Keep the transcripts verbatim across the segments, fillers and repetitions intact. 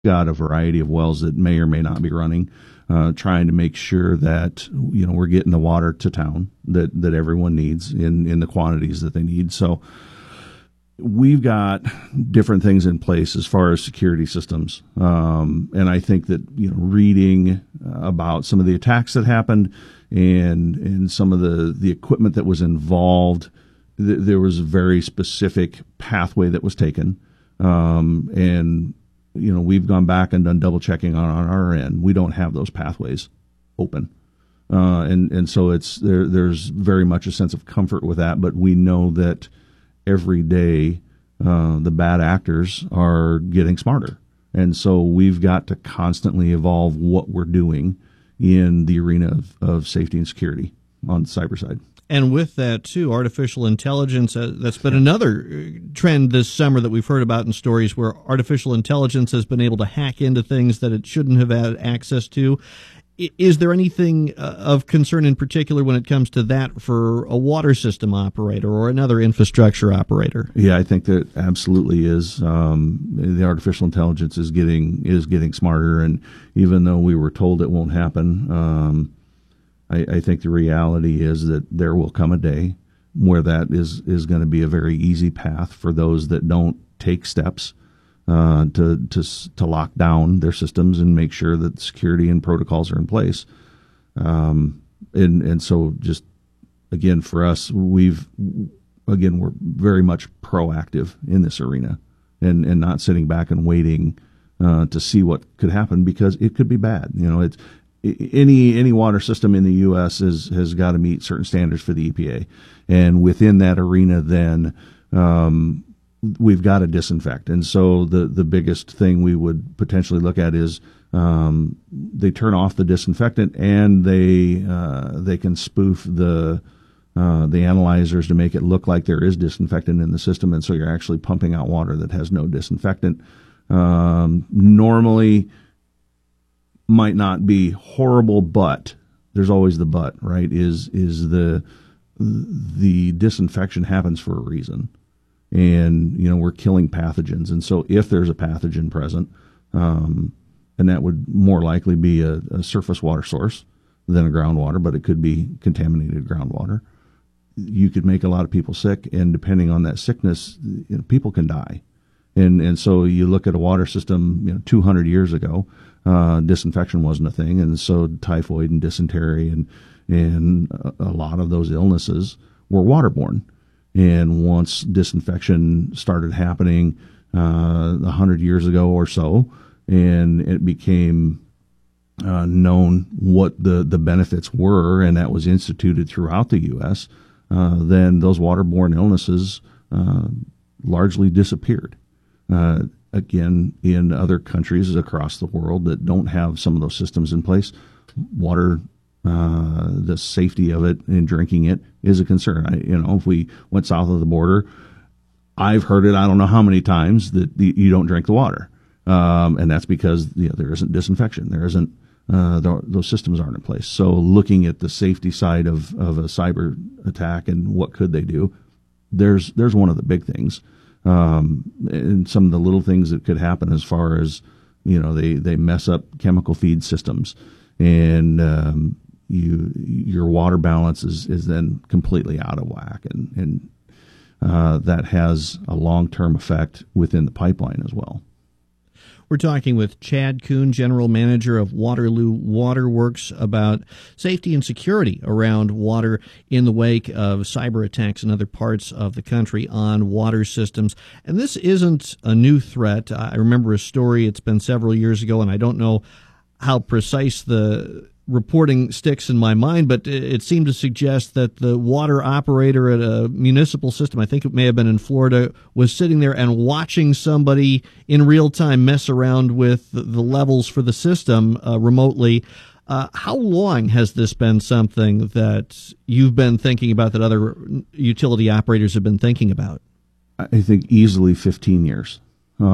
got a variety of wells that may or may not be running, uh, trying to make sure that, you know, we're getting the water to town that, that everyone needs in, in the quantities that they need. So we've got different things in place as far as security systems. Um, and I think that, you know, reading about some of the attacks that happened and, and some of the, the equipment that was involved, th- there was a very specific pathway that was taken. Um, and, you know, we've gone back and done double checking on, on our end. We don't have those pathways open. Uh, and, and so it's there, there's very much a sense of comfort with that, but we know that every day, uh, the bad actors are getting smarter. And so we've got to constantly evolve what we're doing in the arena of, of safety and security on the cyber side. And with that, too, artificial intelligence, uh, that's been another trend this summer that we've heard about in stories where artificial intelligence has been able to hack into things that it shouldn't have had access to. Is there anything uh, of concern in particular when it comes to that for a water system operator or another infrastructure operator? Yeah, I think that absolutely is. Um, the artificial intelligence is getting is getting smarter, and even though we were told it won't happen, um, I, I think the reality is that there will come a day where that is, is going to be a very easy path for those that don't take steps uh, to, to to lock down their systems and make sure that security and protocols are in place. Um, and and so just again for us, we've again we're very much proactive in this arena, and and not sitting back and waiting uh, to see what could happen, because it could be bad. You know, it's Any any water system in the U S is, has got to meet certain standards for the E P A, and within that arena, then um, we've got to disinfect. And so the the biggest thing we would potentially look at is um, they turn off the disinfectant, and they uh, they can spoof the uh, the analyzers to make it look like there is disinfectant in the system, and so you're actually pumping out water that has no disinfectant. Um, normally. Might not be horrible, but there's always the but, right? Is is the the disinfection happens for a reason, and you know we're killing pathogens, and so if there's a pathogen present, um, and that would more likely be a, a surface water source than a groundwater, but it could be contaminated groundwater. You could make a lot of people sick, and depending on that sickness, you know, people can die. And and so you look at a water system, you know, two hundred years ago, uh, disinfection wasn't a thing, and so typhoid and dysentery and and a, a lot of those illnesses were waterborne. And once disinfection started happening uh, a hundred years ago or so, and it became uh, known what the the benefits were, and that was instituted throughout the U S, uh, then those waterborne illnesses uh, largely disappeared. Uh, again, in other countries across the world that don't have some of those systems in place, water, uh, the safety of it and drinking it is a concern. I, you know, if we went south of the border, I've heard it I don't know how many times that the, you don't drink the water, um, and that's because you know, there isn't disinfection, there isn't uh, the, those systems aren't in place. So, looking at the safety side of of a cyber attack and what could they do, there's there's one of the big things. Um, and some of the little things that could happen as far as, you know, they, they mess up chemical feed systems, and um, you your water balance is, is then completely out of whack, and, and uh, that has a long-term effect within the pipeline as well. We're talking with Chad Kuhn, General Manager of Waterloo Waterworks, about safety and security around water in the wake of cyber attacks in other parts of the country on water systems. And this isn't a new threat. I remember a story, it's been several years ago, and I don't know how precise the reporting sticks in my mind, but it seemed to suggest that the water operator at a municipal system, I think it may have been in Florida, was sitting there and watching somebody in real time mess around with the levels for the system uh, remotely. Uh, how long has this been something that you've been thinking about, that other utility operators have been thinking about? I think easily fifteen years.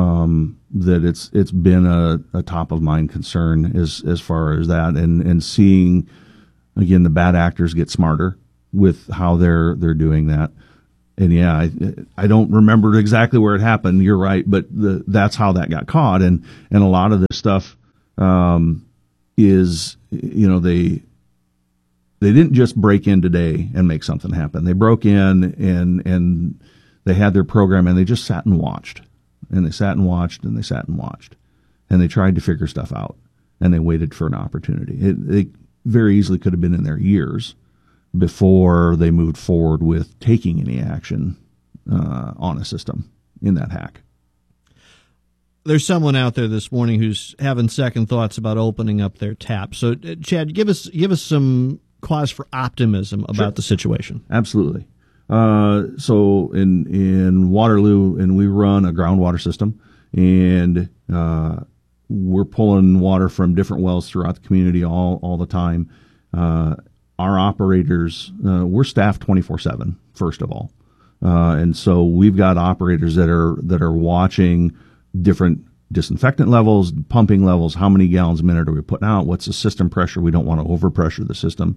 Um, that it's it's been a, a top of mind concern as as far as that, and, and seeing again the bad actors get smarter with how they're they're doing that. and yeah, I, I don't remember exactly where it happened. You're right, but the, that's how that got caught. And, and a lot of this stuff, um, is, you know, they, they didn't just break in today and make something happen. They broke in and, and they had their program and they just sat and watched and they sat and watched and they sat and watched and they tried to figure stuff out and they waited for an opportunity. It, it very easily could have been in their years before they moved forward with taking any action uh, on a system in that hack. There's someone out there this morning who's having second thoughts about opening up their tap. So, uh, Chad, give us give us some cause for optimism about sure. the situation. Absolutely. Uh, so in in Waterloo, and we run a groundwater system, and uh, we're pulling water from different wells throughout the community all all the time. Uh, Our operators, uh, we're staffed twenty-four seven, first of all. Uh, and so we've got operators that are, that are watching different disinfectant levels, pumping levels, how many gallons a minute are we putting out, what's the system pressure, we don't want to overpressure the system.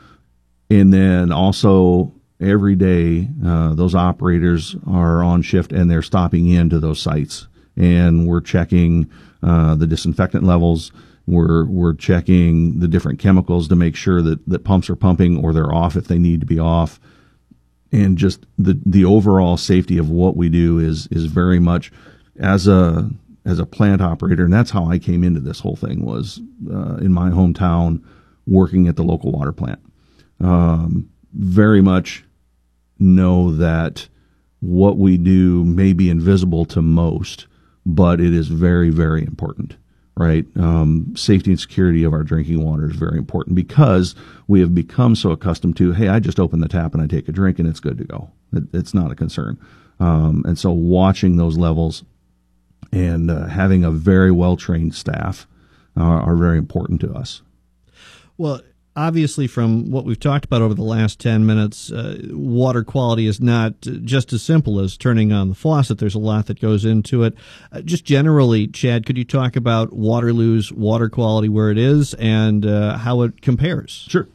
And then also every day, uh, those operators are on shift and they're stopping into those sites. And we're checking, uh, the disinfectant levels. We're we're checking the different chemicals to make sure that, that pumps are pumping or they're off if they need to be off. And just the, the overall safety of what we do is is very much as a as a plant operator, and that's how I came into this whole thing, was uh, in my hometown working at the local water plant. Um, very much know that what we do may be invisible to most, but it is very, very important. Right. Um, safety and security of our drinking water is very important because we have become so accustomed to, hey, I just open the tap and I take a drink and it's good to go. It, it's not a concern. Um, and so watching those levels and uh, having a very well-trained staff uh, are very important to us. Well, obviously, from what we've talked about over the last ten minutes, uh, water quality is not just as simple as turning on the faucet. There's a lot that goes into it. Uh, just generally, Chad, could you talk about Waterloo's water quality, where it is, and uh, how it compares? Sure.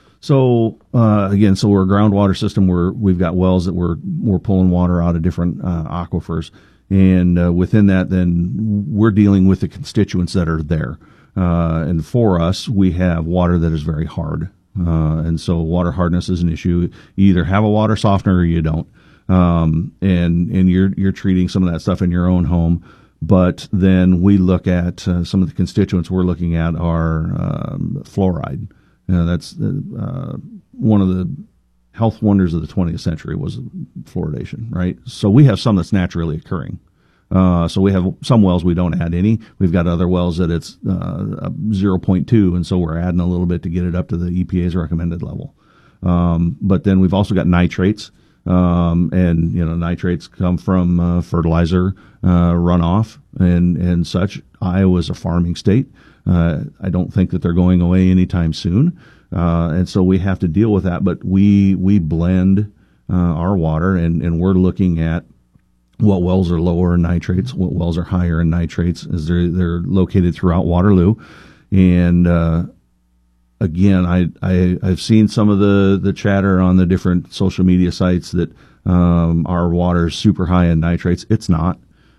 So uh, again, so we're a groundwater system. We're we've got wells that we're we're pulling water out of different uh, aquifers, and uh, within that, then we're dealing with the constituents that are there. Uh, and for us, we have water that is very hard. Uh, and so water hardness is an issue. You either have a water softener or you don't. Um, and, and you're, you're treating some of that stuff in your own home. But then we look at uh, some of the constituents we're looking at are um, fluoride. Uh, that's uh, one of the health wonders of the twentieth century was fluoridation, right? So we have some that's naturally occurring. Uh, so we have some wells we don't add any. We've got other wells that it's uh, zero point two, and so we're adding a little bit to get it up to the E P A's recommended level. Um, but then we've also got nitrates, um, and you know nitrates come from uh, fertilizer uh, runoff and and such. Iowa's a farming state. Uh, I don't think that they're going away anytime soon, uh, and so we have to deal with that. But we we blend uh, our water, and and we're looking at what wells are lower in nitrates, what wells are higher in nitrates, as they're they're located throughout Waterloo. And uh, again, I, I I've seen some of the the chatter on the different social media sites that um, our water is super high in nitrates. It's not.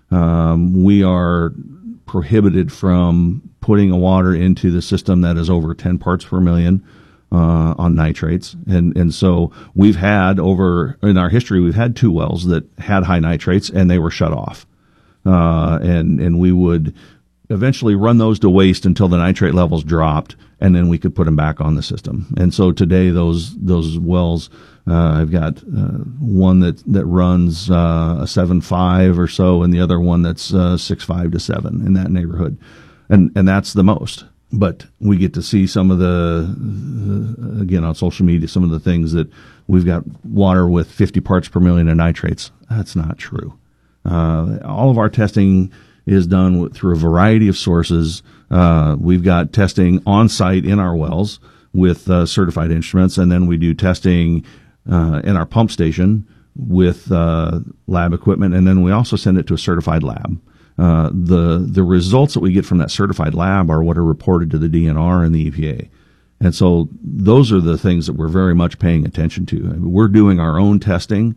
Um, we are prohibited from putting a water into the system that is over ten parts per million. Uh, on nitrates. And, and so we've had over, in our history, we've had two wells that had high nitrates and they were shut off. Uh, and, and we would eventually run those to waste until the nitrate levels dropped, and then we could put them back on the system. And so today those, those wells, uh, I've got, uh, one that, that runs, uh, a seven five or so, and the other one that's, uh, six five to seven in that neighborhood. And, and that's the most. But we get to see some of the, uh, again, on social media, some of the things that we've got water with fifty parts per million of nitrates. That's not true. Uh, all of our testing is done with, through a variety of sources. Uh, we've got testing on site in our wells with uh, certified instruments, and then we do testing uh, in our pump station with uh, lab equipment, and then we also send it to a certified lab. Uh, the the results that we get from that certified lab are what are reported to the D N R and the E P A. And so those are the things that we're very much paying attention to. I mean, we're doing our own testing,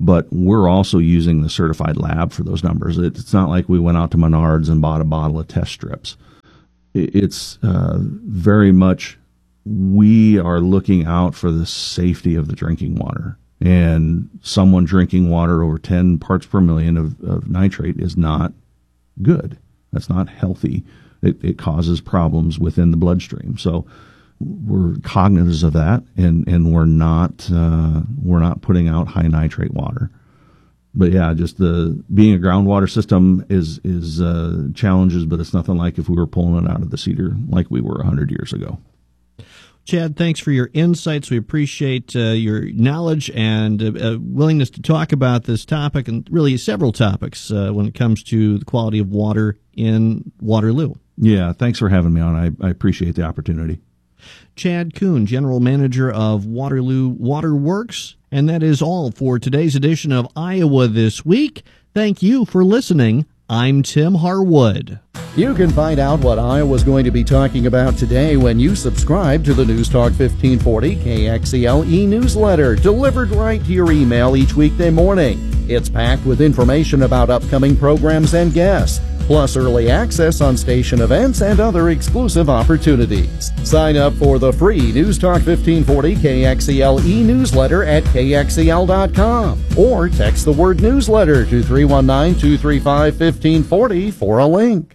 but we're also using the certified lab for those numbers. It's not like we went out to Menards and bought a bottle of test strips. It's uh, very much we are looking out for the safety of the drinking water. And someone drinking water over ten parts per million of, of nitrate is not good. That's not healthy. It, it causes problems within the bloodstream. So we're cognizant of that, and, and we're not uh, we're not putting out high nitrate water. But yeah, just the being a groundwater system is is uh, challenges, but it's nothing like if we were pulling it out of the Cedar like we were a hundred years ago. Chad, thanks for your insights. We appreciate uh, your knowledge and uh, uh, willingness to talk about this topic, and really several topics uh, when it comes to the quality of water in Waterloo. Yeah, thanks for having me on. I, I appreciate the opportunity. Chad Kuhn, General Manager of Waterloo Water Works. And that is all for today's edition of Iowa This Week. Thank you for listening. I'm Tim Harwood. You can find out what Iowa's going to be talking about today when you subscribe to the News Talk fifteen forty K X E L e-newsletter, delivered right to your email each weekday morning. It's packed with information about upcoming programs and guests, plus early access on station events and other exclusive opportunities. Sign up for the free News Talk fifteen forty K X E L e-newsletter at K X E L dot com or text the word newsletter to three one nine, two three five, one five four zero for a link.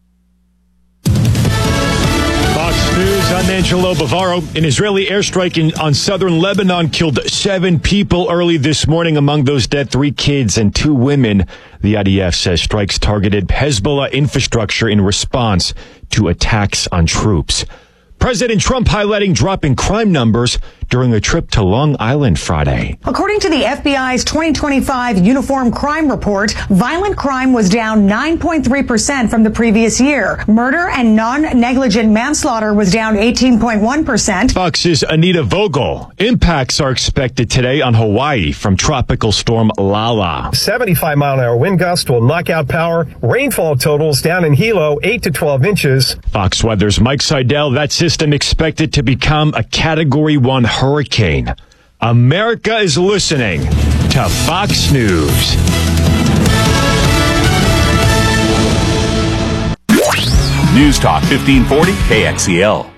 Fox News, I'm Angelo Bavaro. An Israeli airstrike in, on southern Lebanon killed seven people early this morning. Among those dead, three kids and two women. The I D F says strikes targeted Hezbollah infrastructure in response to attacks on troops. President Trump highlighting dropping crime numbers during a trip to Long Island Friday. According to the F B I's twenty twenty-five Uniform Crime Report, violent crime was down nine point three percent from the previous year. Murder and non-negligent manslaughter was down eighteen point one percent. Fox's Anita Vogel. Impacts are expected today on Hawaii from Tropical Storm Lala. seventy-five mile an hour wind gust will knock out power. Rainfall totals down in Hilo, eight to twelve inches. Fox Weather's Mike Seidel. That system expected to become a Category one hurricane. America is listening to Fox News. News Talk fifteen forty K X E L.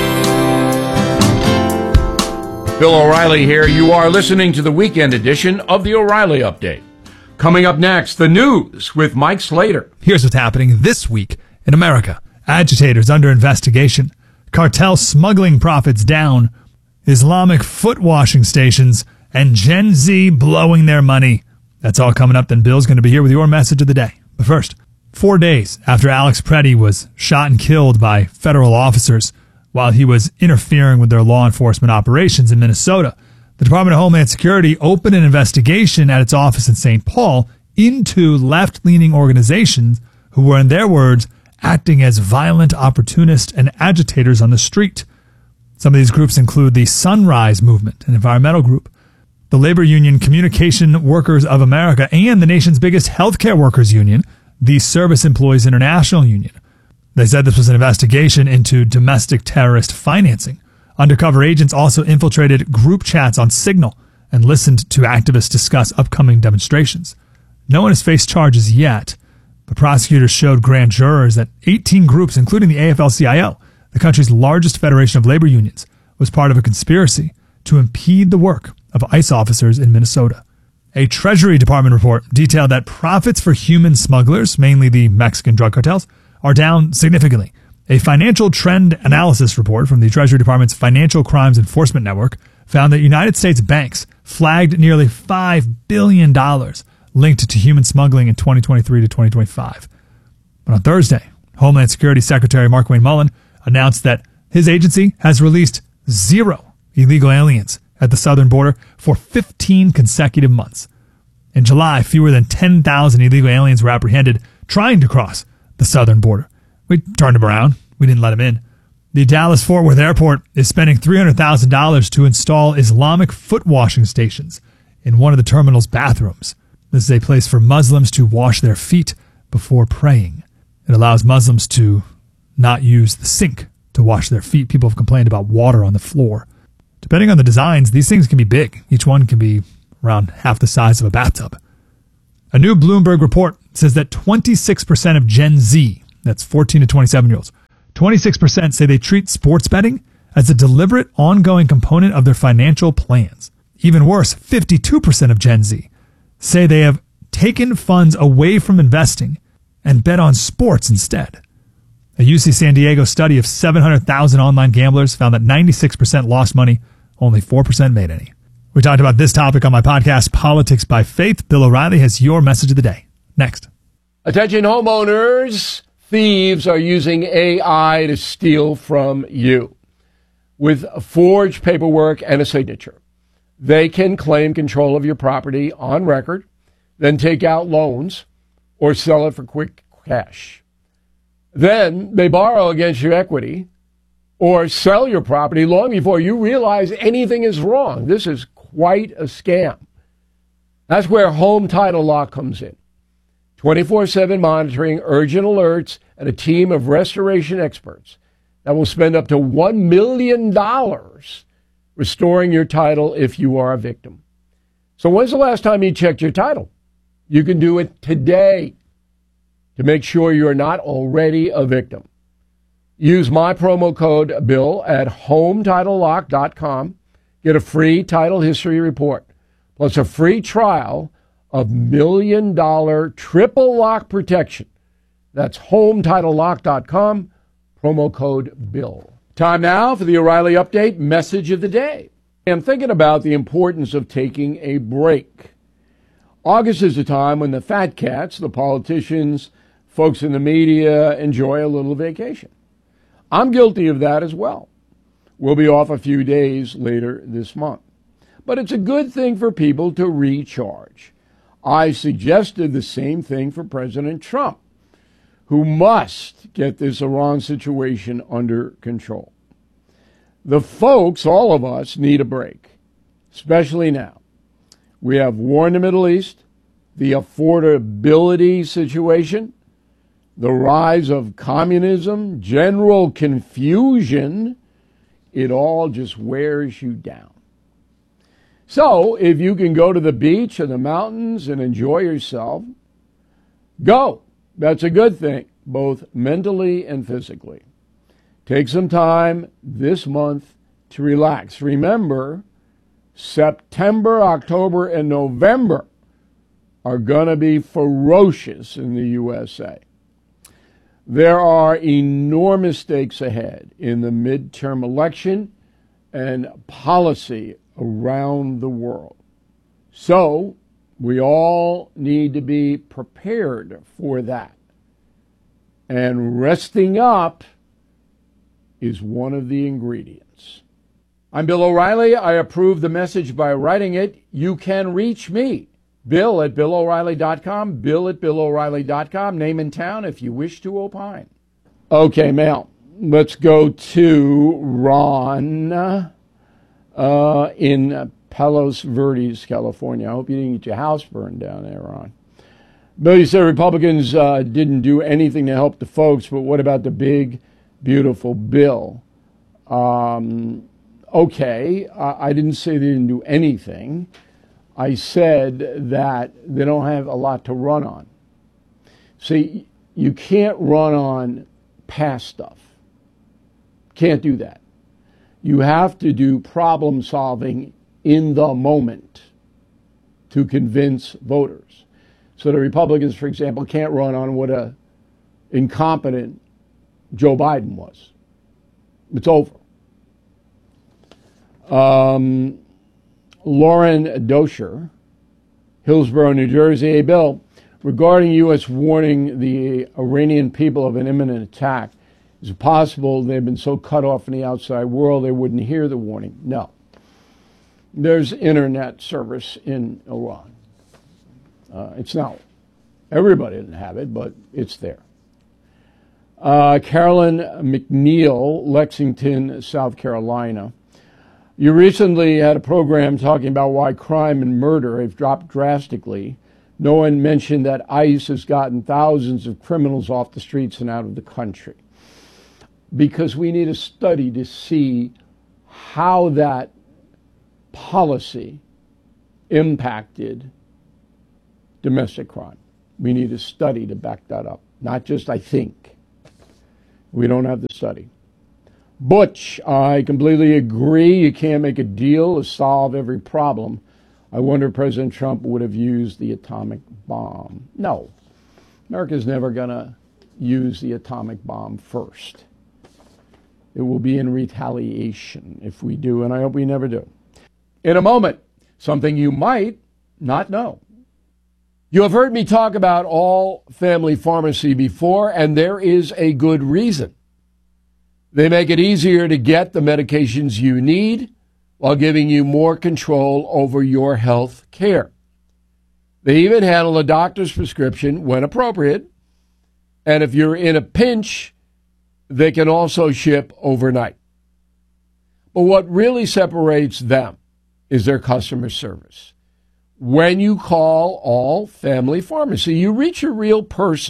Bill O'Reilly here. You are listening to the weekend edition of the O'Reilly Update. Coming up next, the news with Mike Slater. Here's what's happening this week in America. Agitators under investigation. Cartel smuggling profits down. Islamic foot washing stations. And Gen Z blowing their money. That's all coming up. Then Bill's going to be here with your message of the day. But first, four days after Alex Preddy was shot and killed by federal officers while he was interfering with their law enforcement operations in Minnesota, the Department of Homeland Security opened an investigation at its office in Saint Paul into left-leaning organizations who were, in their words, acting as violent opportunists and agitators on the street. Some of these groups include the Sunrise Movement, an environmental group, the labor union Communication Workers of America, and the nation's biggest healthcare workers union, the Service Employees International Union. They said this was an investigation into domestic terrorist financing. Undercover agents also infiltrated group chats on Signal and listened to activists discuss upcoming demonstrations. No one has faced charges yet, but prosecutors showed grand jurors that eighteen groups, including the A F L C I O, the country's largest federation of labor unions, was part of a conspiracy to impede the work of ICE officers in Minnesota. A Treasury Department report detailed that profits for human smugglers, mainly the Mexican drug cartels, are down significantly. A financial trend analysis report from the Treasury Department's Financial Crimes Enforcement Network found that United States banks flagged nearly five billion dollars linked to human smuggling in twenty twenty-three to twenty twenty-five. But on Thursday, Homeland Security Secretary Markwayne Mullin announced that his agency has released zero illegal aliens at the southern border for fifteen consecutive months. In July, fewer than ten thousand illegal aliens were apprehended trying to cross the southern border. We turned them around. We didn't let them in. The Dallas-Fort Worth Airport is spending three hundred thousand dollars to install Islamic foot washing stations in one of the terminal's bathrooms. This is a place for Muslims to wash their feet before praying. It allows Muslims to not use the sink to wash their feet. People have complained about water on the floor. Depending on the designs, these things can be big. Each one can be around half the size of a bathtub. A new Bloomberg report says that twenty-six percent of Gen Z, that's fourteen to twenty-seven year olds, twenty-six percent say they treat sports betting as a deliberate, ongoing component of their financial plans. Even worse, fifty-two percent of Gen Z say they have taken funds away from investing and bet on sports instead. A U C San Diego study of seven hundred thousand online gamblers found that ninety-six percent lost money, only four percent made any. We talked about this topic on my podcast, Politics by Faith. Bill O'Reilly has your message of the day. Next. Attention homeowners, thieves are using A I to steal from you. With forged paperwork and a signature, they can claim control of your property on record, then take out loans or sell it for quick cash. Then they borrow against your equity or sell your property long before you realize anything is wrong. This is quite a scam. That's where Home Title Lock comes in. twenty-four seven monitoring, urgent alerts, and a team of restoration experts that will spend up to one million dollars restoring your title if you are a victim. So when's the last time you checked your title? You can do it today to make sure you're not already a victim. Use my promo code BILL at home title lock dot com. Get a free title history report, plus a free trial of million dollar triple lock protection. That's home title lock dot com, promo code BILL. Time now for the O'Reilly Update message of the day. I'm thinking about the importance of taking a break. August is a time when the fat cats, the politicians, folks in the media enjoy a little vacation. I'm guilty of that as well. We'll be off a few days later this month. But it's a good thing for people to recharge. I suggested the same thing for President Trump, who must get this Iran situation under control. The folks, all of us, need a break, especially now. We have war in the Middle East, the affordability situation, the rise of communism, general confusion. It all just wears you down. So if you can go to the beach or the mountains and enjoy yourself, go. That's a good thing, both mentally and physically. Take some time this month to relax. Remember, September, October, and November are going to be ferocious in the U S A. There are enormous stakes ahead in the midterm election and policy around the world. So we all need to be prepared for that. And resting up is one of the ingredients. I'm Bill O'Reilly. I approve the message by writing it. You can reach me, Bill at Bill O'Reilly dot com, Bill at Bill O'Reilly dot com, name and town if you wish to opine. Okay, Mel, let's go to Ron uh, in Palos Verdes, California. I hope you didn't get your house burned down there, Ron. Bill, you said Republicans uh, didn't do anything to help the folks, but what about the big, beautiful bill? Um, okay, uh, I didn't say they didn't do anything. I said that they don't have a lot to run on. See, you can't run on past stuff. Can't do that. You have to do problem solving in the moment to convince voters. So the Republicans, for example, can't run on what a incompetent Joe Biden was. It's over. Um, Lauren Dosher, Hillsborough, New Jersey. Hey, Bill, regarding U S warning the Iranian people of an imminent attack, is it possible they've been so cut off from the outside world they wouldn't hear the warning? No. There's internet service in Iran. Uh, it's not, everybody doesn't have it, but it's there. Uh, Carolyn McNeil, Lexington, South Carolina. You recently had a program talking about why crime and murder have dropped drastically. No one mentioned that ICE has gotten thousands of criminals off the streets and out of the country. Because we need a study to see how that policy impacted domestic crime. We need a study to back that up, not just I think. We don't have the study. Butch, I completely agree. You can't make a deal to solve every problem. I wonder if President Trump would have used the atomic bomb. No. America's never going to use the atomic bomb first. It will be in retaliation if we do, and I hope we never do. In a moment, something you might not know. You have heard me talk about All Family Pharmacy before, and there is a good reason. They make it easier to get the medications you need while giving you more control over your health care. They even handle a doctor's prescription when appropriate, and if you're in a pinch, they can also ship overnight. But what really separates them is their customer service. When you call All Family Pharmacy, you reach a real person,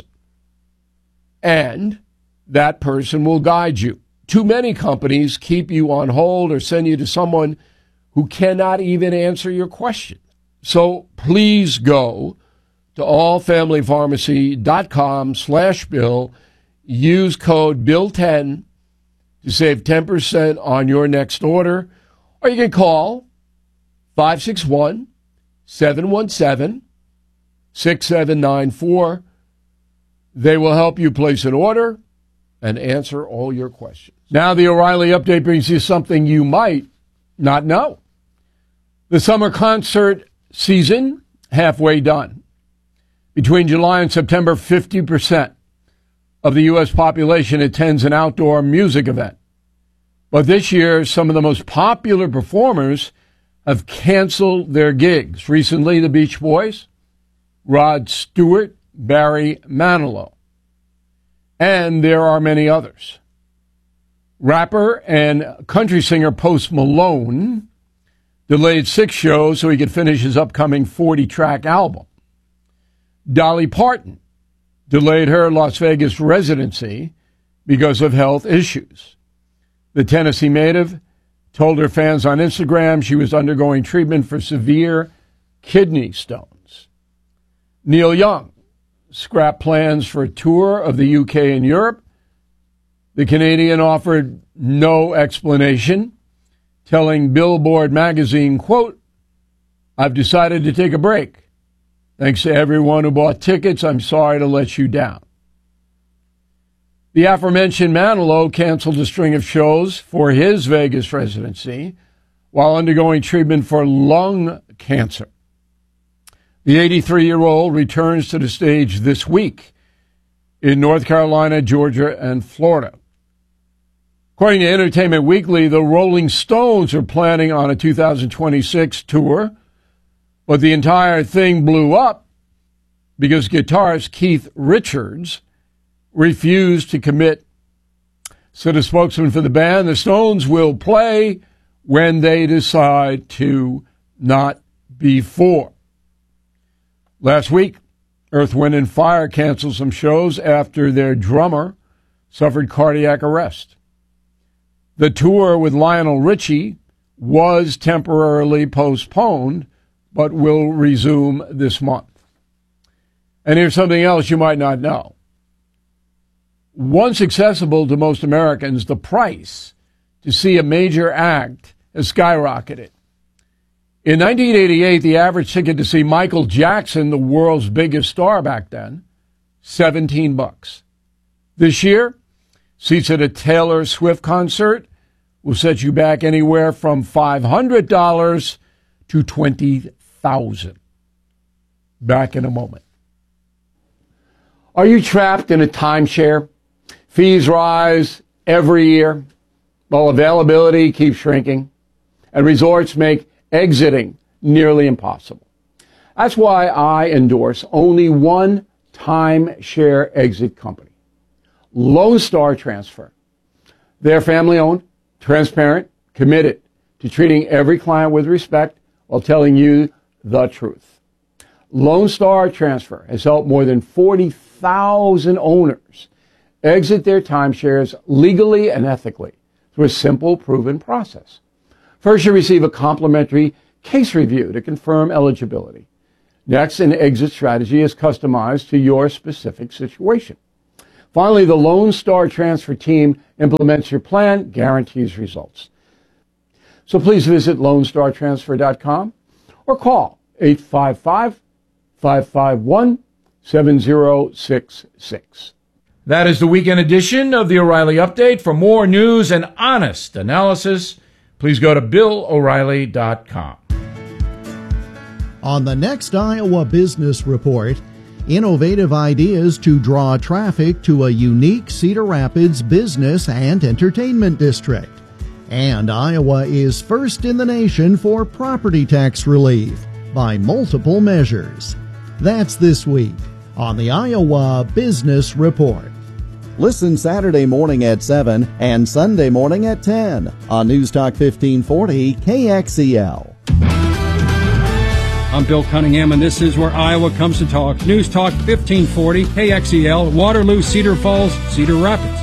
and that person will guide you. Too many companies keep you on hold or send you to someone who cannot even answer your question. So please go to allfamilypharmacy.com slash bill. Use code bill ten to save ten percent on your next order. Or you can call five six one, seven one seven, six seven nine four. They will help you place an order and answer all your questions. Now the O'Reilly Update brings you something you might not know. The summer concert season, halfway done. Between July and September, fifty percent of the U S population attends an outdoor music event. But this year, some of the most popular performers have canceled their gigs. Recently, the Beach Boys, Rod Stewart, Barry Manilow. And there are many others. Rapper and country singer Post Malone delayed six shows so he could finish his upcoming forty-track album. Dolly Parton delayed her Las Vegas residency because of health issues. The Tennessee native told her fans on Instagram she was undergoing treatment for severe kidney stones. Neil Young scrapped plans for a tour of the U K and Europe. The Canadian offered no explanation, telling Billboard magazine, quote, "I've decided to take a break. Thanks to everyone who bought tickets. I'm sorry to let you down." The aforementioned Manilow canceled a string of shows for his Vegas residency while undergoing treatment for lung cancer. The eighty-three-year-old returns to the stage this week in North Carolina, Georgia, and Florida. According to Entertainment Weekly, the Rolling Stones are planning on a two thousand twenty-six tour, but the entire thing blew up because guitarist Keith Richards refused to commit. So the spokesman for the band, the Stones will play when they decide to, not before. Last week, Earth, Wind and Fire canceled some shows after their drummer suffered cardiac arrest. The tour with Lionel Richie was temporarily postponed, but will resume this month. And here's something else you might not know. Once accessible to most Americans, the price to see a major act has skyrocketed. In nineteen eighty-eight, the average ticket to see Michael Jackson, the world's biggest star back then, seventeen bucks. This year, seats at a Taylor Swift concert will set you back anywhere from five hundred dollars to twenty thousand dollars. Back in a moment. Are you trapped in a timeshare? Fees rise every year, while availability keeps shrinking, and resorts make exiting nearly impossible. That's why I endorse only one timeshare exit company, Lone Star Transfer. They're family-owned, transparent, committed to treating every client with respect while telling you the truth. Lone Star Transfer has helped more than forty thousand owners exit their timeshares legally and ethically through a simple, proven process. First, you receive a complimentary case review to confirm eligibility. Next, an exit strategy is customized to your specific situation. Finally, the Lone Star Transfer team implements your plan, guarantees results. So please visit lone star transfer dot com or call eight five five, five five one, seven zero six six. That is the weekend edition of the O'Reilly Update. For more news and honest analysis, please go to bill o'reilly dot com. On the next Iowa Business Report, innovative ideas to draw traffic to a unique Cedar Rapids business and entertainment district. And Iowa is first in the nation for property tax relief by multiple measures. That's this week on the Iowa Business Report. Listen Saturday morning at seven and Sunday morning at ten on News Talk fifteen forty K X E L. I'm Bill Cunningham, and this is where Iowa comes to talk. News Talk fifteen forty K X E L, Waterloo, Cedar Falls, Cedar Rapids.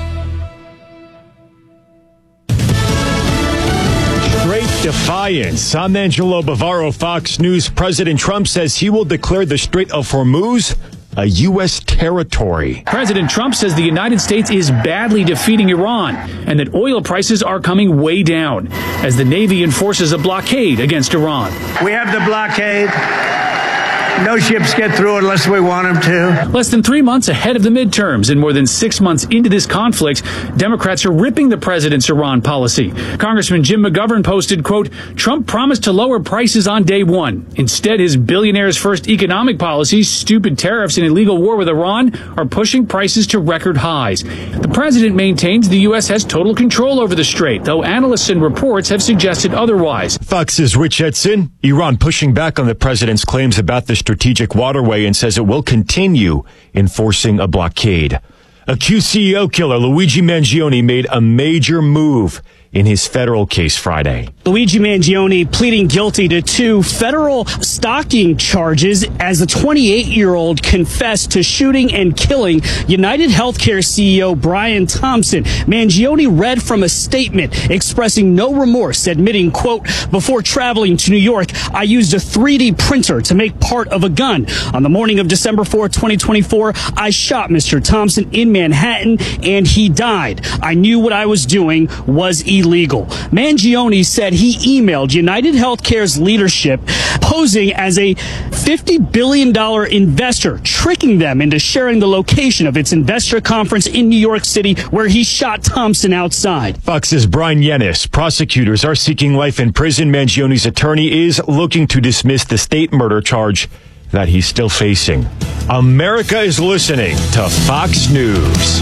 Defiance. I'm Angelo Bavaro, Fox News. President Trump says he will declare the Strait of Hormuz a U S territory. President Trump says the United States is badly defeating Iran and that oil prices are coming way down as the Navy enforces a blockade against Iran. We have the blockade. No ships get through unless we want them to. Less than three months ahead of the midterms and more than six months into this conflict, Democrats are ripping the president's Iran policy. Congressman Jim McGovern posted, quote, Trump promised to lower prices on day one. Instead, his billionaire's first economic policies, stupid tariffs and illegal war with Iran, are pushing prices to record highs. The president maintains the U S has total control over the strait, though analysts and reports have suggested otherwise. Fox's Rich Edson, Iran pushing back on the president's claims about the strategic waterway and says it will continue enforcing a blockade. Accused C E O killer Luigi Mangione made a major move in his federal case Friday. Luigi Mangione pleading guilty to two federal stalking charges as the twenty-eight-year-old confessed to shooting and killing United Healthcare C E O Brian Thompson. Mangione read from a statement expressing no remorse, admitting, quote, before traveling to New York, I used a three D printer to make part of a gun. On the morning of December fourth, twenty twenty-four, I shot Mister Thompson in Manhattan and he died. I knew what I was doing was illegal. Illegal. Mangione said he emailed United Healthcare's leadership posing as a fifty billion dollars investor, tricking them into sharing the location of its investor conference in New York City where he shot Thompson outside. Fox's Brian Yennis. Prosecutors are seeking life in prison. Mangione's attorney is looking to dismiss the state murder charge that he's still facing. America is listening to Fox News.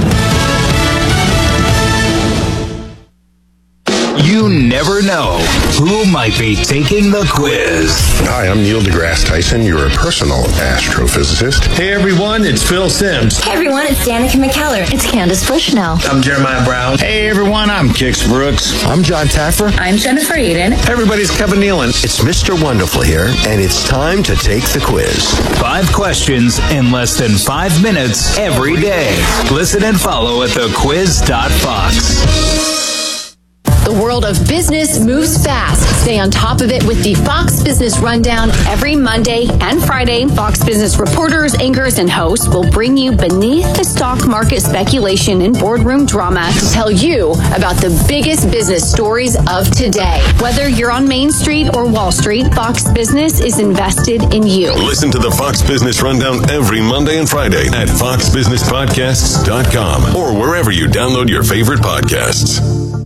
You never know who might be taking the quiz. Hi, I'm Neil deGrasse Tyson, your personal astrophysicist. Hey everyone, it's Phil Sims. Hey everyone, it's Danica McKellar. It's Candace Bushnell. I'm Jeremiah Brown. Hey everyone, I'm Kix Brooks. I'm John Taffer. I'm Jennifer Eden. Hey everybody, it's Kevin Nealon. It's Mister Wonderful here, and it's time to take the quiz. Five questions in less than five minutes every day. Listen and follow at the quiz dot fox. The world of business moves fast. Stay on top of it with the Fox Business Rundown every Monday and Friday. Fox Business reporters, anchors, and hosts will bring you beneath the stock market speculation and boardroom drama to tell you about the biggest business stories of today. Whether you're on Main Street or Wall Street, Fox Business is invested in you. Listen to the Fox Business Rundown every Monday and Friday at fox business podcasts dot com or wherever you download your favorite podcasts.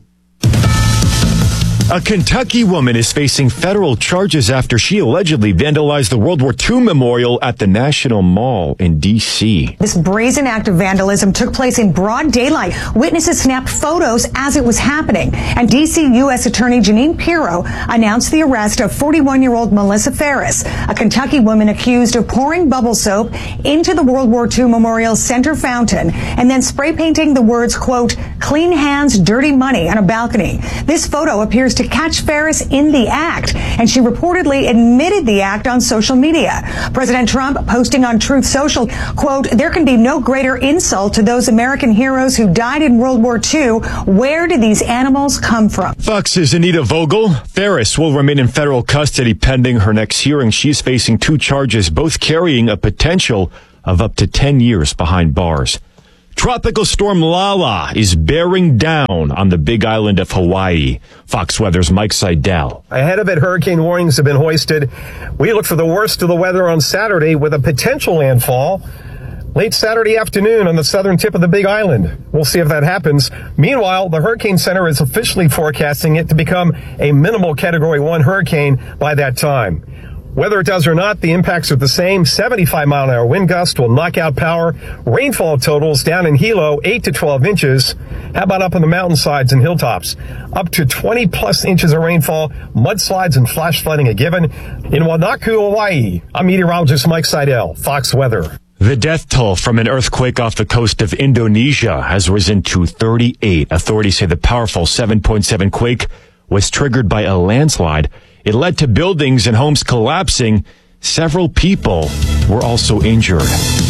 A Kentucky woman is facing federal charges after she allegedly vandalized the World War Two memorial at the National Mall in D C. This brazen act of vandalism took place in broad daylight. Witnesses snapped photos as it was happening. And D C U S Attorney Jeanine Pirro announced the arrest of forty-one-year-old Melissa Ferris, a Kentucky woman accused of pouring bubble soap into the World War Two Memorial Center fountain and then spray painting the words, quote, clean hands, dirty money on a balcony. This photo appears to catch Ferris in the act, and she reportedly admitted the act on social media. President Trump posting on Truth Social, quote, "There can be no greater insult to those American heroes who died in World War Two. Where did these animals come from?" Fox's Anita Vogel. Ferris will remain in federal custody pending her next hearing. She's facing two charges, both carrying a potential of up to ten years behind bars. Tropical storm Lala is bearing down on the Big Island of Hawaii. Fox Weather's Mike Seidel. Ahead of it, hurricane warnings have been hoisted. We look for the worst of the weather on Saturday with a potential landfall late Saturday afternoon on the southern tip of the Big Island. We'll see if that happens. Meanwhile, the Hurricane Center is officially forecasting it to become a minimal Category one hurricane by that time. Whether it does or not, the impacts are the same. seventy-five mile an hour wind gust will knock out power. Rainfall totals down in Hilo, eight to twelve inches. How about up on the mountainsides and hilltops? Up to twenty plus inches of rainfall, mudslides and flash flooding a given. In Wanaku, Hawaii, I'm meteorologist Mike Seidel, Fox Weather. The death toll from an earthquake off the coast of Indonesia has risen to thirty-eight. Authorities say the powerful seven point seven quake was triggered by a landslide. It led to buildings and homes collapsing. Several people were also injured.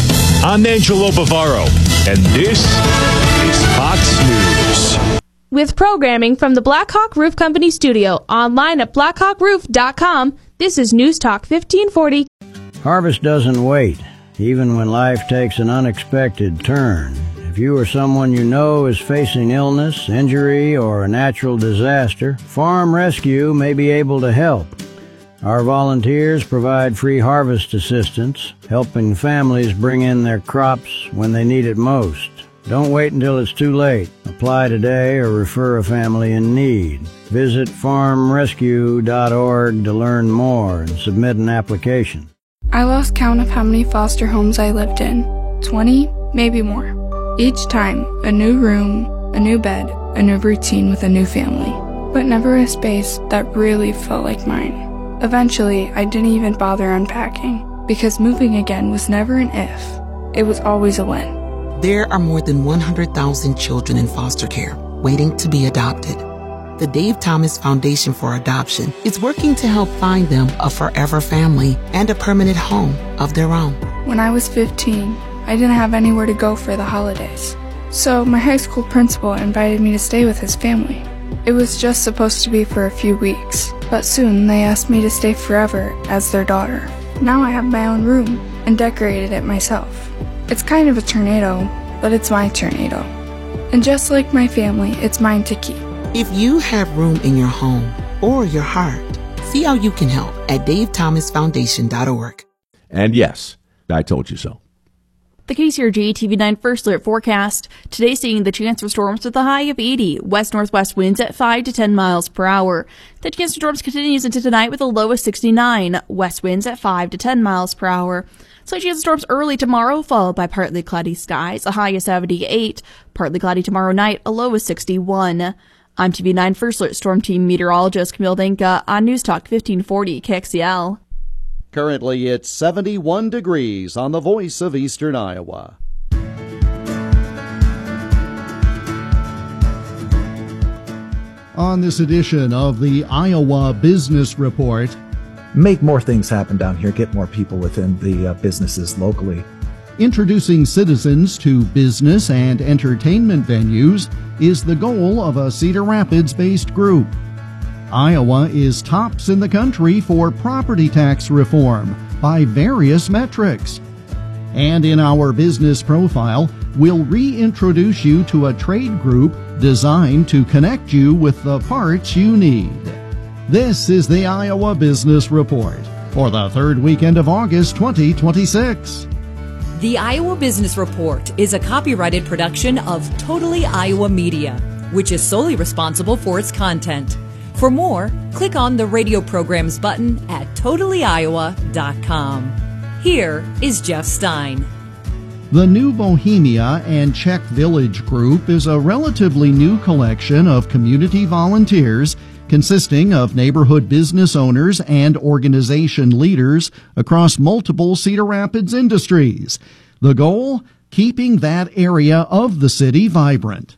I'm Angelo Bavaro, and this is Fox News. With programming from the Blackhawk Roof Company studio, online at blackhawk roof dot com, this is News Talk fifteen forty. Harvest doesn't wait, even when life takes an unexpected turn. If you or someone you know is facing illness, injury, or a natural disaster, Farm Rescue may be able to help. Our volunteers provide free harvest assistance, helping families bring in their crops when they need it most. Don't wait until it's too late. Apply today or refer a family in need. Visit farm rescue dot org to learn more and submit an application. I lost count of how many foster homes I lived in. twenty, maybe more. Each time, a new room, a new bed, a new routine with a new family. But never a space that really felt like mine. Eventually, I didn't even bother unpacking, because moving again was never an if. It was always a when. There are more than one hundred thousand children in foster care waiting to be adopted. The Dave Thomas Foundation for Adoption is working to help find them a forever family and a permanent home of their own. When I was fifteen, I didn't have anywhere to go for the holidays. So my high school principal invited me to stay with his family. It was just supposed to be for a few weeks, but soon they asked me to stay forever as their daughter. Now I have my own room and decorated it myself. It's kind of a tornado, but it's my tornado. And just like my family, it's mine to keep. If you have room in your home or your heart, see how you can help at dave thomas foundation dot org. And yes, I told you so. The K C R G T V nine First Alert forecast. Today seeing the chance for storms with a high of eighty. West-northwest winds at five to ten miles per hour. The chance for storms continues into tonight with a low of sixty-nine. West winds at five to ten miles per hour. Slight chance of storms early tomorrow, followed by partly cloudy skies. A high of seventy-eight. Partly cloudy tomorrow night, a low of sixty-one. I'm T V nine First Alert Storm Team meteorologist Camille Denka on News Talk fifteen forty K X E L. Currently, it's seventy-one degrees on the Voice of Eastern Iowa. On this edition of the Iowa Business Report, make more things happen down here, get more people within the uh, businesses locally. Introducing citizens to business and entertainment venues is the goal of a Cedar Rapids-based group. Iowa is tops in the country for property tax reform by various metrics. And in our business profile, we'll reintroduce you to a trade group designed to connect you with the parts you need. This is the Iowa Business Report for the third weekend of August twenty twenty-six. The Iowa Business Report is a copyrighted production of Totally Iowa Media, which is solely responsible for its content. For more, click on the radio programs button at totally iowa dot com. Here is Jeff Stein. The New Bohemia and Czech Village Group is a relatively new collection of community volunteers consisting of neighborhood business owners and organization leaders across multiple Cedar Rapids industries. The goal? Keeping that area of the city vibrant.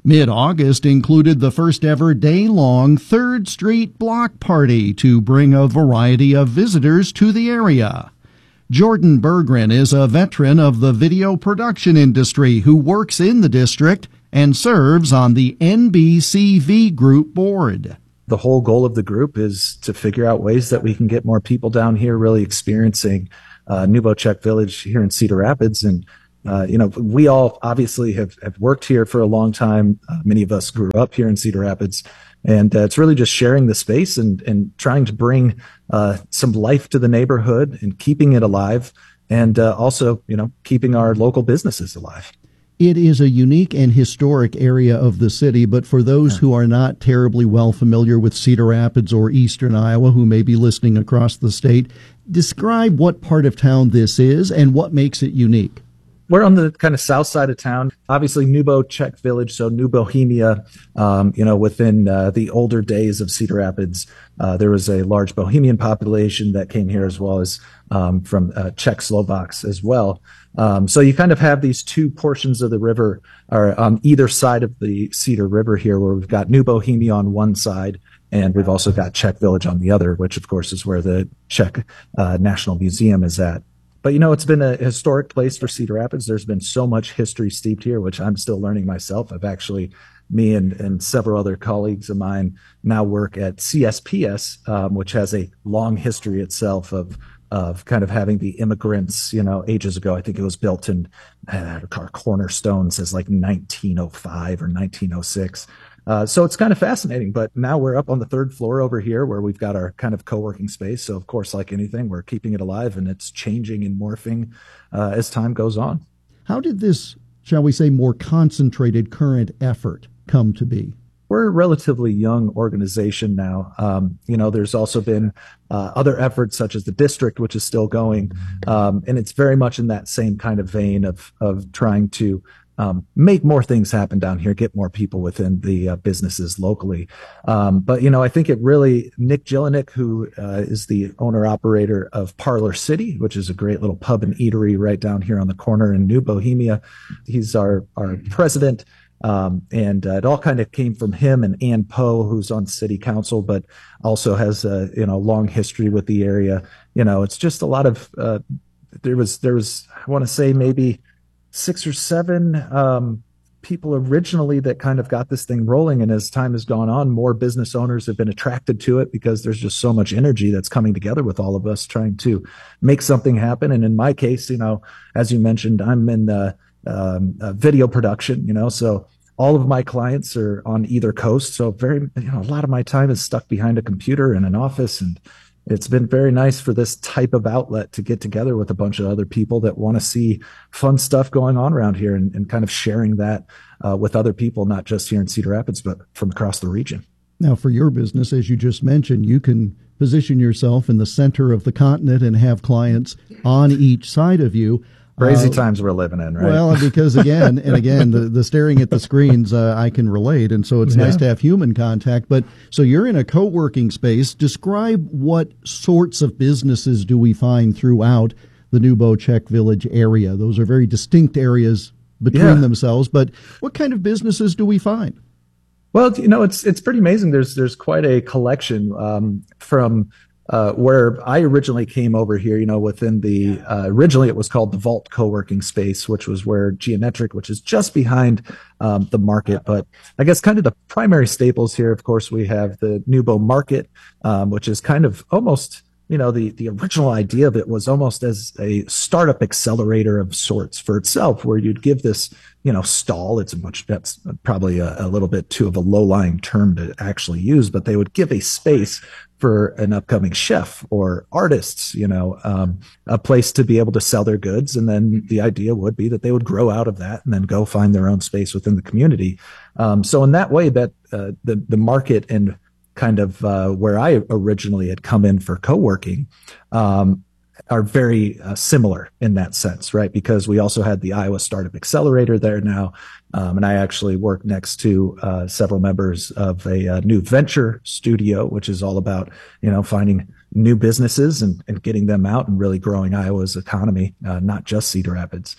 Mid-August included the first ever day-long third Street Block Party to bring a variety of visitors to the area. Jordan Berggren is a veteran of the video production industry who works in the district and serves on the N B C V Group board. The whole goal of the group is to figure out ways that we can get more people down here really experiencing uh, Nubo Czech Village here in Cedar Rapids. And Uh, you know, we all obviously have, have worked here for a long time. Uh, many of us grew up here in Cedar Rapids, and uh, it's really just sharing the space and, and trying to bring uh, some life to the neighborhood and keeping it alive, and uh, also, you know, keeping our local businesses alive. It is a unique and historic area of the city, but for those who are not terribly well familiar with Cedar Rapids or Eastern Iowa who may be listening across the state, describe what part of town this is and what makes it unique. We're on the kind of south side of town, obviously Nubo Czech Village, so New Bohemia. Um, you know, within uh, the older days of Cedar Rapids, uh, there was a large Bohemian population that came here, as well as um, from uh, Czech Slovaks as well. Um, so you kind of have these two portions of the river are on either side of the Cedar River here, where we've got New Bohemia on one side, and we've also got Czech Village on the other, which of course is where the Czech uh, National Museum is at. But, you know, it's been a historic place for Cedar Rapids. There's been so much history steeped here, which I'm still learning myself. I've actually, me and, and several other colleagues of mine now work at C S P S, um, which has a long history itself of of kind of having the immigrants, you know, ages ago. I think it was built in, uh, our cornerstone says like nineteen oh five or nineteen oh six. Uh, so it's kind of fascinating, but now we're up on the third floor over here where we've got our kind of co-working space. So of course, like anything, we're keeping it alive, and it's changing and morphing uh, as time goes on. How did this, shall we say, more concentrated current effort come to be? We're a relatively young organization now. Um, you know, there's also been uh, other efforts such as the district, which is still going. Um, and it's very much in that same kind of vein of, of trying to Um, make more things happen down here, get more people within the uh, businesses locally. Um, but, you know, I think it really, Nick Jelinek, who uh, is the owner operator of Parlor City, which is a great little pub and eatery right down here on the corner in New Bohemia. He's our, our president. Um, and uh, it all kind of came from him and Ann Poe, who's on city council, but also has a, you know, long history with the area. You know, it's just a lot of, uh, there was, there was, I want to say maybe six or seven um, people originally that kind of got this thing rolling. And as time has gone on, more business owners have been attracted to it because there's just so much energy that's coming together with all of us trying to make something happen. And in my case, you know, as you mentioned, I'm in uh, um, uh, video production, you know, so all of my clients are on either coast. So very, you know, a lot of my time is stuck behind a computer in an office, and it's been very nice for this type of outlet to get together with a bunch of other people that want to see fun stuff going on around here, and, and kind of sharing that uh, with other people, not just here in Cedar Rapids, but from across the region. Now, for your business, as you just mentioned, you can position yourself in the center of the continent and have clients on each side of you. Crazy uh, times we're living in, right? Well, because again and again, the, the staring at the screens, uh, I can relate. And so it's yeah. nice to have human contact. But so you're in a co-working space. Describe what sorts of businesses do we find throughout the Nubo Czech Village area? Those are very distinct areas between yeah. themselves. But what kind of businesses do we find? Well, you know, it's it's pretty amazing. There's there's quite a collection um, from Uh, where I originally came over here, you know, within the, uh, originally it was called the Vault Co-working Space, which was where Geometric, which is just behind um, the market. But I guess kind of the primary staples here, of course, we have the Nubo Market, um, which is kind of almost, you know, the, the original idea of it was almost as a startup accelerator of sorts for itself, where you'd give this, you know, stall. It's a much, that's probably a, a little bit too of a low-lying term to actually use, but they would give a space for an upcoming chef or artists, you know, um, a place to be able to sell their goods. And then the idea would be that they would grow out of that and then go find their own space within the community. Um, so in that way, that uh, the, the market and kind of uh, where I originally had come in for co-working um, are very uh, similar in that sense, right? Because we also had the Iowa Startup Accelerator there now. Um, and I actually work next to uh, several members of a, a new venture studio, which is all about, you know, finding new businesses and, and getting them out and really growing Iowa's economy, uh, not just Cedar Rapids.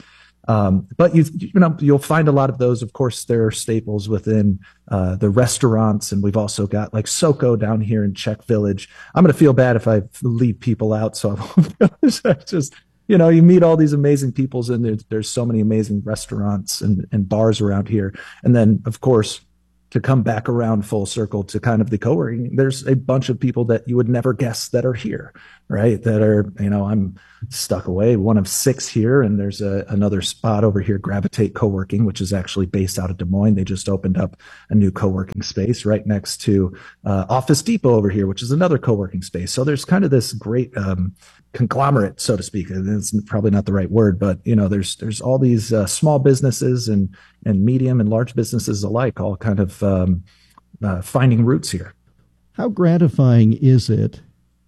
Um, but you, you know, you'll find a lot of those. Of course, there are staples within uh, the restaurants, and we've also got like Soko down here in Czech Village. I'm going to feel bad if I leave people out, so I just, you know, you meet all these amazing peoples, and there's, there's so many amazing restaurants and, and bars around here. And then, of course, to come back around full circle to kind of the co-working, there's a bunch of people that you would never guess that are here, right? That are, you know, I'm stuck away, one of six here, and there's a, another spot over here, Gravitate Co-working, which is actually based out of Des Moines. They just opened up a new co-working space right next to uh, Office Depot over here, which is another co-working space. So there's kind of this great um, conglomerate, so to speak. It's probably not the right word, but you know, there's there's all these uh, small businesses and and medium and large businesses alike, all kind of um, uh, finding roots here. How gratifying is it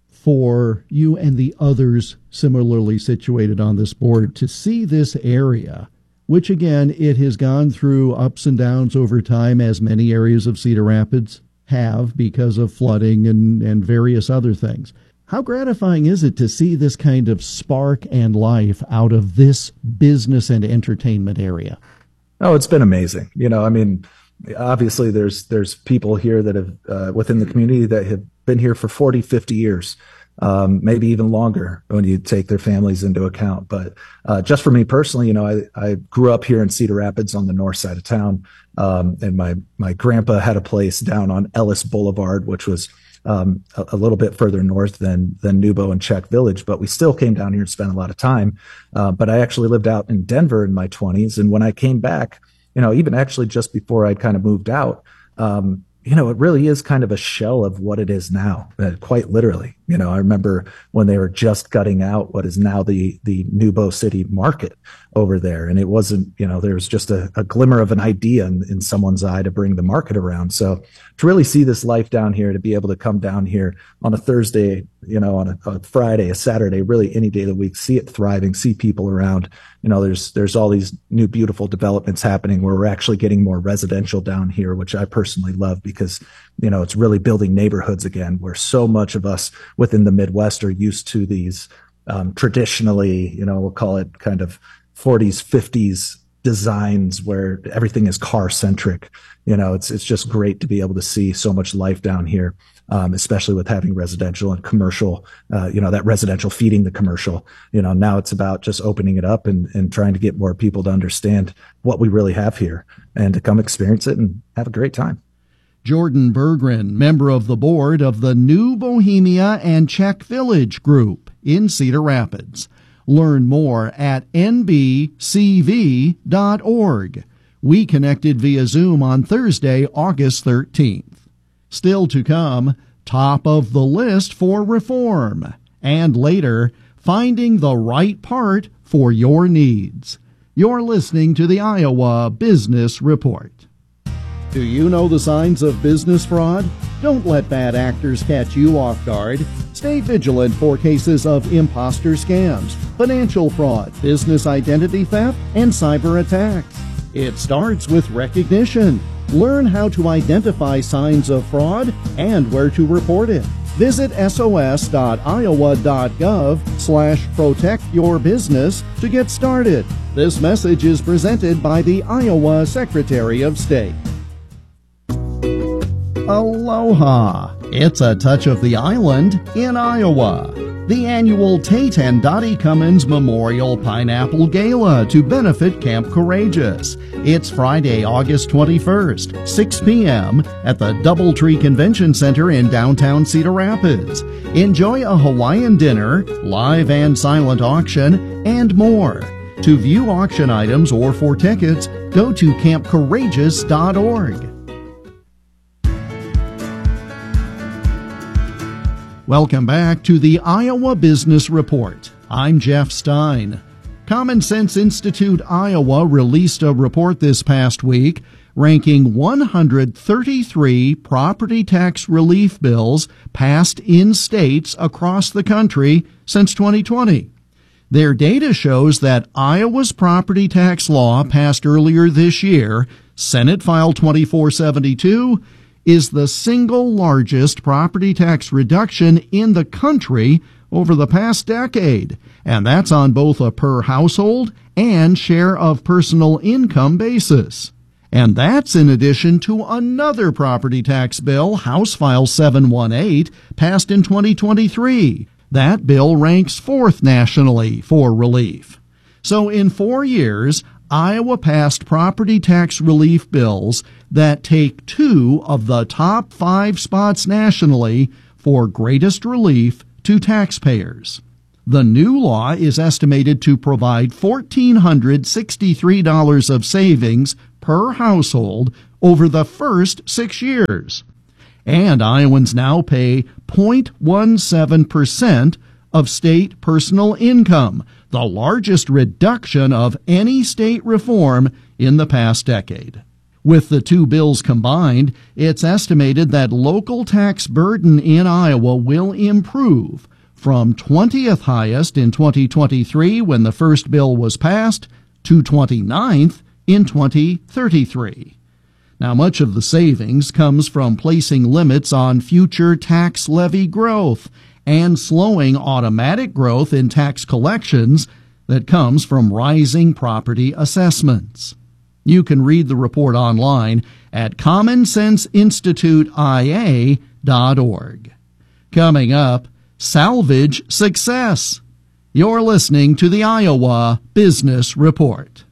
for you and the others similarly situated on this board to see this area, which again, it has gone through ups and downs over time, as many areas of Cedar Rapids have because of flooding and, and various other things. How gratifying is it to see this kind of spark and life out of this business and entertainment area? Oh, it's been amazing. You know, I mean, obviously there's there's people here that have uh, within the community that have been here for forty, fifty years, um, maybe even longer when you take their families into account. But uh, just for me personally, you know, I, I grew up here in Cedar Rapids on the north side of town. Um, and my, my grandpa had a place down on Ellis Boulevard, which was Um, a, a little bit further north than than Nubo and Czech Village, but we still came down here and spent a lot of time. Uh, but I actually lived out in Denver in my twenties, and when I came back, you know, even actually just before I'd kind of moved out, um, you know, it really is kind of a shell of what it is now, uh, quite literally. You know, I remember when they were just gutting out what is now the the Nubo City Market over there, and it wasn't, you know, there was just a, a glimmer of an idea in, in someone's eye to bring the market around. So to really see this life down here, to be able to come down here on a Thursday, you know, on a, a Friday, a Saturday, really any day of the week, see it thriving, see people around. You know, there's there's all these new beautiful developments happening where we're actually getting more residential down here, which I personally love because, you know, it's really building neighborhoods again, where so much of us within the Midwest are used to these um, traditionally, you know, we'll call it kind of forties, fifties designs where everything is car centric. You know, it's it's just great to be able to see so much life down here, um, especially with having residential and commercial, uh, you know, that residential feeding the commercial. You know, now it's about just opening it up and, and trying to get more people to understand what we really have here and to come experience it and have a great time. Jordan Berggren, member of the board of the New Bohemia and Czech Village Group in Cedar Rapids. Learn more at N B C V dot org. We connected via Zoom on Thursday, August thirteenth. Still to come, top of the list for reform. And later, finding the right part for your needs. You're listening to the Iowa Business Report. Do you know the signs of business fraud? Don't let bad actors catch you off guard. Stay vigilant for cases of imposter scams, financial fraud, business identity theft, and cyber attacks. It starts with recognition. Learn how to identify signs of fraud and where to report it. Visit sos dot iowa dot gov slash protect your business to get started. This message is presented by the Iowa Secretary of State. Aloha! It's a touch of the island in Iowa. The annual Tate and Dottie Cummins Memorial Pineapple Gala to benefit Camp Courageous. It's Friday, August twenty-first, six p.m. at the Doubletree Convention Center in downtown Cedar Rapids. Enjoy a Hawaiian dinner, live and silent auction, and more. To view auction items or for tickets, go to camp courageous dot org. Welcome back to the Iowa Business Report. I'm Jeff Stein. Common Sense Institute Iowa released a report this past week ranking one hundred thirty-three property tax relief bills passed in states across the country since twenty twenty. Their data shows that Iowa's property tax law passed earlier this year, Senate File twenty-four seventy-two, is the single largest property tax reduction in the country over the past decade, and that's on both a per household and share of personal income basis. And that's in addition to another property tax bill, House File seven one eight, passed in twenty twenty-three. That bill ranks fourth nationally for relief. So in four years, Iowa passed property tax relief bills that take two of the top five spots nationally for greatest relief to taxpayers. The new law is estimated to provide one thousand four hundred sixty-three dollars of savings per household over the first six years. And Iowans now pay zero point one seven percent of state personal income, the largest reduction of any state reform in the past decade. With the two bills combined, it's estimated that local tax burden in Iowa will improve from twentieth highest in twenty twenty-three when the first bill was passed to twenty-ninth in twenty thirty-three. Now, much of the savings comes from placing limits on future tax levy growth and slowing automatic growth in tax collections that comes from rising property assessments. You can read the report online at common sense institute I A dot org. Coming up, salvage success. You're listening to the Iowa Business Report.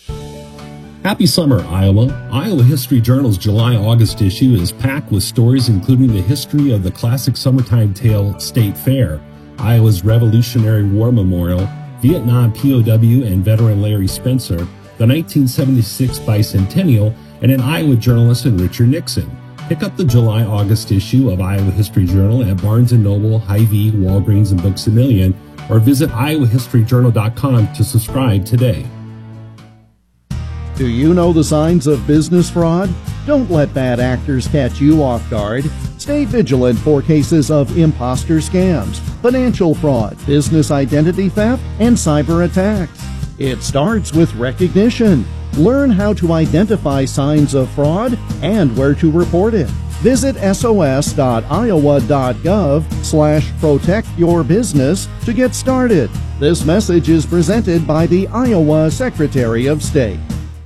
Happy summer, Iowa. Iowa History Journal's July-August issue is packed with stories including the history of the classic summertime tale State Fair, Iowa's Revolutionary War Memorial, Vietnam P O W and veteran Larry Spencer, the nineteen seventy-six bicentennial, and an Iowa journalist in Richard Nixon. Pick up the July-August issue of Iowa History Journal at Barnes and Noble, Hy-Vee, Walgreens, and Books A Million, or visit iowa history journal dot com to subscribe today. Do you know the signs of business fraud? Don't let bad actors catch you off guard. Stay vigilant for cases of imposter scams, financial fraud, business identity theft, and cyber attacks. It starts with recognition. Learn how to identify signs of fraud and where to report it. Visit S O S dot iowa dot gov slash protect your business to get started. This message is presented by the Iowa Secretary of State.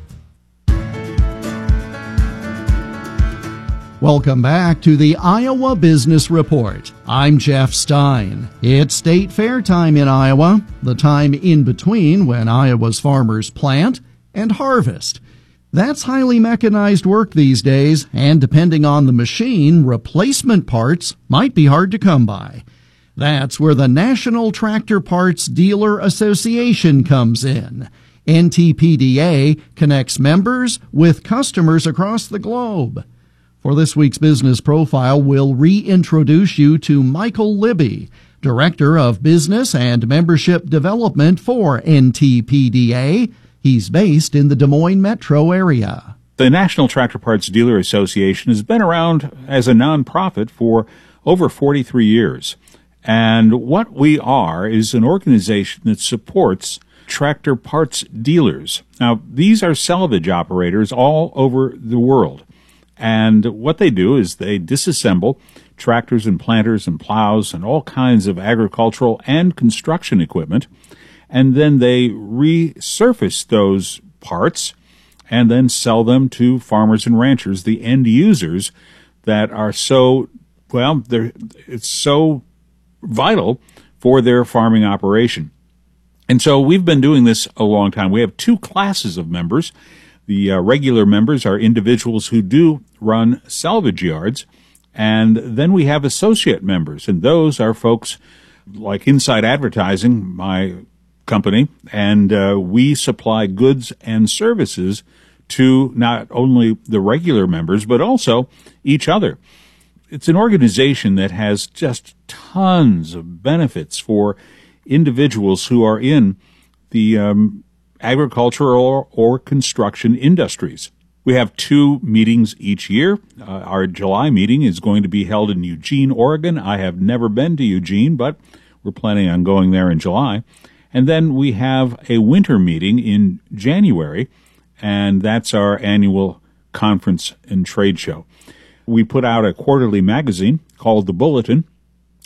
Welcome back to the Iowa Business Report. I'm Jeff Stein. It's State Fair time in Iowa, the time in between when Iowa's farmers plant and harvest. That's highly mechanized work these days, and depending on the machine, replacement parts might be hard to come by. That's where the National Tractor Parts Dealer Association comes in. N T P D A connects members with customers across the globe. For this week's Business Profile, we'll reintroduce you to Michael Libby, Director of Business and Membership Development for N T P D A. He's based in the Des Moines metro area. The National Tractor Parts Dealer Association has been around as a nonprofit for over forty-three years. And what we are is an organization that supports tractor parts dealers. Now, these are salvage operators all over the world. And what they do is they disassemble tractors and planters and plows and all kinds of agricultural and construction equipment, and then they resurface those parts and then sell them to farmers and ranchers, the end users that are so, well, they're, it's so vital for their farming operation. And so we've been doing this a long time. We have two classes of members. The uh, regular members are individuals who do run salvage yards, and then we have associate members, and those are folks like Inside Advertising, my company, and uh, we supply goods and services to not only the regular members, but also each other. It's an organization that has just tons of benefits for individuals who are in the um, agricultural or, or construction industries. We have two meetings each year. Uh, our July meeting is going to be held in Eugene, Oregon. I have never been to Eugene, but we're planning on going there in July. And then we have a winter meeting in January, and that's our annual conference and trade show. We put out a quarterly magazine called The Bulletin,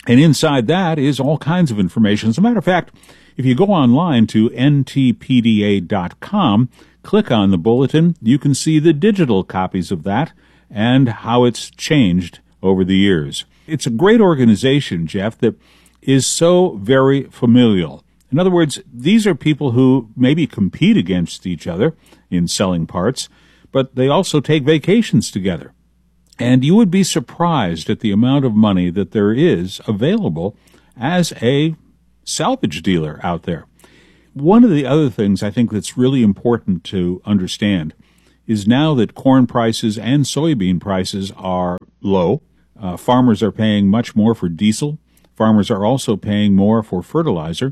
And inside that is all kinds of information. As a matter of fact, if you go online to N T P D A dot com, click on the bulletin, you can see the digital copies of that and how it's changed over the years. It's a great organization, Jeff, that is so very familial. In other words, these are people who maybe compete against each other in selling parts, but they also take vacations together. And you would be surprised at the amount of money that there is available as a salvage dealer out there. One of the other things I think that's really important to understand is now that corn prices and soybean prices are low, uh, farmers are paying much more for diesel. Farmers are also paying more for fertilizer.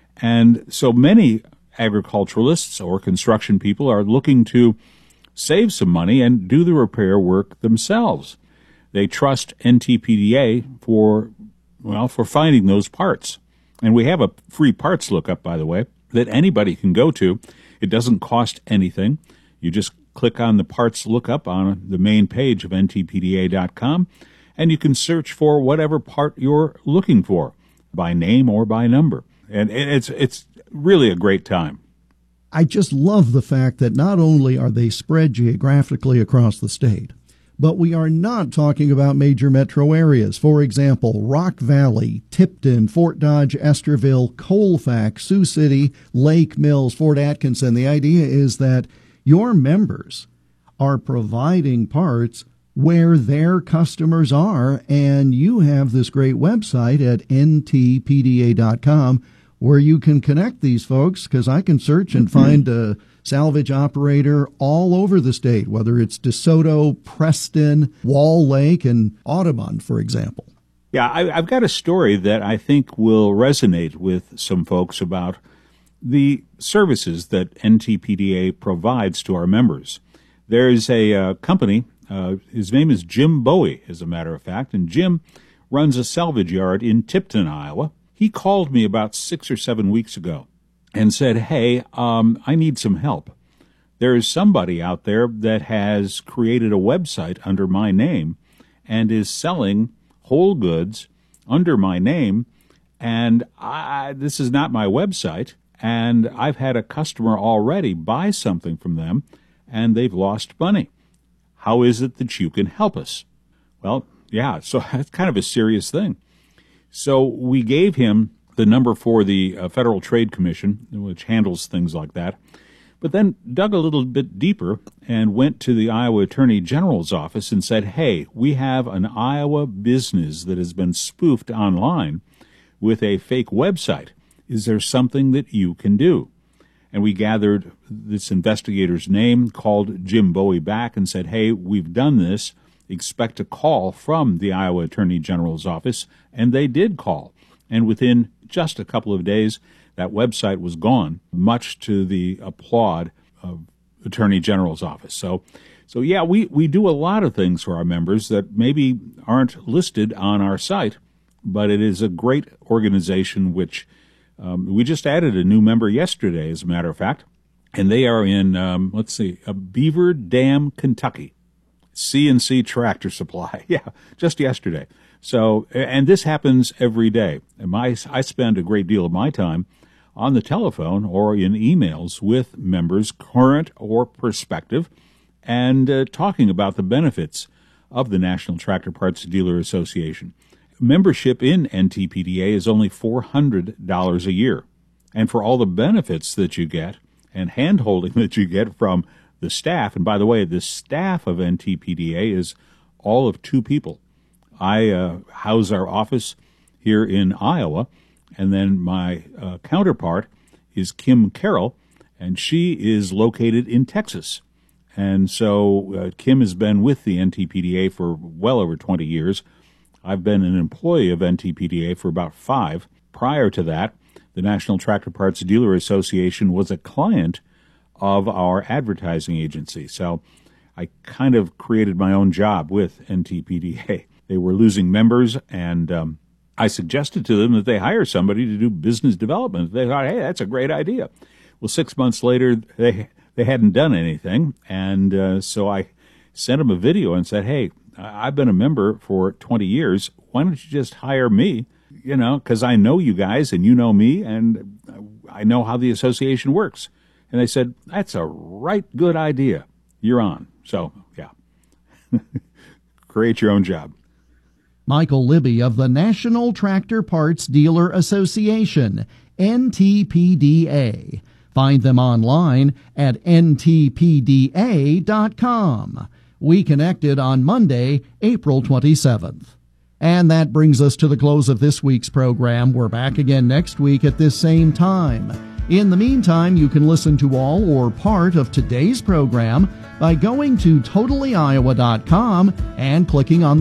And so many agriculturalists or construction people are looking to save some money and do the repair work themselves. They trust N T P D A for, well, for finding those parts. And we have a free parts lookup, by the way, that anybody can go to. It doesn't cost anything. You just click on the parts lookup on the main page of N T P D A dot com, and you can search for whatever part you're looking for, by name or by number. And it's it's really a great time. I just love the fact that not only are they spread geographically across the state, but we are not talking about major metro areas. For example, Rock Valley, Tipton, Fort Dodge, Esterville, Colfax, Sioux City, Lake Mills, Fort Atkinson. The idea is that your members are providing parts where their customers are, and you have this great website at N T P D A dot com where you can connect these folks, because I can search and find a salvage operator all over the state, whether it's DeSoto, Preston, Wall Lake, and Audubon, for example. Yeah, I, I've got a story that I think will resonate with some folks about the services that N T P D A provides to our members. There's a uh, company, uh, his name is Jim Bowie, as a matter of fact, and Jim runs a salvage yard in Tipton, Iowa. He called me about six or seven weeks ago and said, hey, um, I need some help. There is somebody out there that has created a website under my name and is selling whole goods under my name, and I, this is not my website, and I've had a customer already buy something from them, and they've lost money. How is it that you can help us? Well, yeah, so that's kind of a serious thing. So we gave him the number for the uh, Federal Trade Commission, which handles things like that, but then dug a little bit deeper and went to the Iowa Attorney General's office and said, hey, we have an Iowa business that has been spoofed online with a fake website. Is there something that you can do? And we gathered this investigator's name, called Jim Bowie back and said, hey, we've done this. Expect a call from the Iowa Attorney General's office, and they did call. And within just a couple of days, that website was gone, much to the applaud of Attorney General's office. So, so yeah, we, we do a lot of things for our members that maybe aren't listed on our site, but it is a great organization which um, we just added a new member yesterday, as a matter of fact, and they are in, um, let's see, uh, Beaver Dam, Kentucky. C and C Tractor Supply. Yeah, just yesterday. So, and this happens every day. And my, I spend a great deal of my time on the telephone or in emails with members, current or prospective, and uh, talking about the benefits of the National Tractor Parts Dealer Association. Membership in N T P D A is only four hundred dollars a year. And for all the benefits that you get and hand-holding that you get from the staff, and by the way, the staff of N T P D A is all of two people. I uh, house our office here in Iowa, and then my uh, counterpart is Kim Carroll, and she is located in Texas. And so uh, Kim has been with the N T P D A for well over twenty years. I've been an employee of N T P D A for about five. Prior to that, the National Tractor Parts Dealer Association was a client of our advertising agency. So I kind of created my own job with N T P D A. They were losing members, and um, I suggested to them that they hire somebody to do business development. They thought, hey, that's a great idea. Well, six months later, they they hadn't done anything, and uh, so I sent them a video and said, hey, I've been a member for twenty years. Why don't you just hire me you know, because I know you guys and you know me and I know how the association works. And they said, that's a right good idea. You're on. So, yeah. Create your own job. Michael Libby of the National Tractor Parts Dealer Association, N T P D A. Find them online at N T P D A dot com. We connected on Monday, April twenty-seventh. And that brings us to the close of this week's program. We're back again next week at this same time. In the meantime, you can listen to all or part of today's program by going to totally iowa dot com and clicking on the